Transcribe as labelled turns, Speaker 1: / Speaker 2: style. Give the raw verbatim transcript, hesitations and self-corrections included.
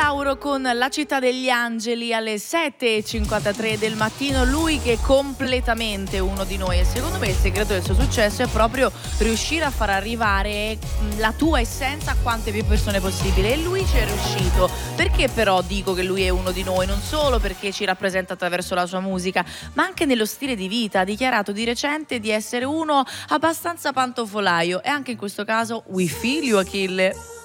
Speaker 1: Lauro con La città degli angeli alle sette e cinquantatré del mattino. Lui che è completamente uno di noi, e secondo me il segreto del suo successo è proprio riuscire a far arrivare la tua essenza a quante più persone possibile, e lui ci è riuscito. Perché però dico che lui è uno di noi? Non solo perché ci rappresenta attraverso la sua musica, ma anche nello stile di vita. Ha dichiarato di recente di essere uno abbastanza pantofolaio, e anche in questo caso we feel you, Achille.